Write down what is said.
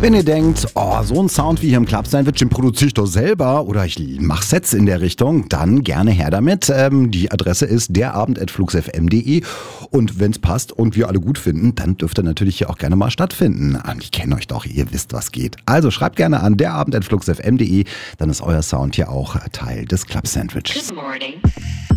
Wenn ihr denkt, oh, so ein Sound wie hier im Club Sandwich, den produziere ich doch selber oder ich mache Sets in der Richtung, dann gerne her damit. Die Adresse ist derabend@fluxfm.de und wenn es passt und wir alle gut finden, dann dürft ihr natürlich hier auch gerne mal stattfinden. Ich kenne euch doch, ihr wisst, was geht. Also schreibt gerne an derabend@fluxfm.de, dann ist euer Sound hier auch Teil des Club Sandwiches.